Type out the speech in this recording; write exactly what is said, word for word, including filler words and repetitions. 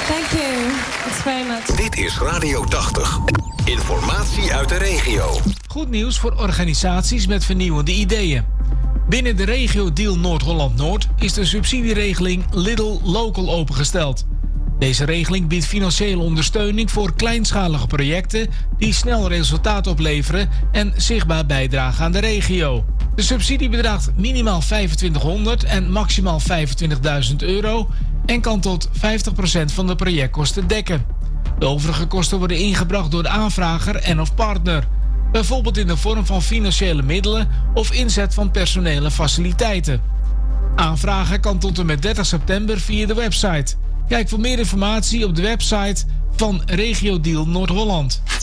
Thank you. It's very much. Dit is Radio tachtig. Informatie uit de regio. Goed nieuws voor organisaties met vernieuwende ideeën. Binnen de regio Deal Noord-Holland-Noord is de subsidieregeling Lidl Local opengesteld. Deze regeling biedt financiële ondersteuning voor kleinschalige projecten die snel resultaat opleveren en zichtbaar bijdragen aan de regio. De subsidie bedraagt minimaal vijfentwintighonderd en maximaal vijfentwintigduizend euro en kan tot vijftig procent van de projectkosten dekken. De overige kosten worden ingebracht door de aanvrager en of partner, bijvoorbeeld in de vorm van financiële middelen of inzet van personele faciliteiten. Aanvragen kan tot en met dertig september via de website. Kijk voor meer informatie op de website van Regio Deal Noord-Holland.